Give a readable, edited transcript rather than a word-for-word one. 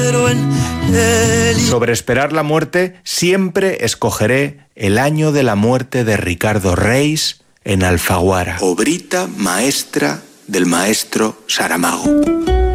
Sobre esperar la muerte, siempre escogeré El año de la muerte de Ricardo Reis en Alfaguara, obrita maestra del maestro Saramago.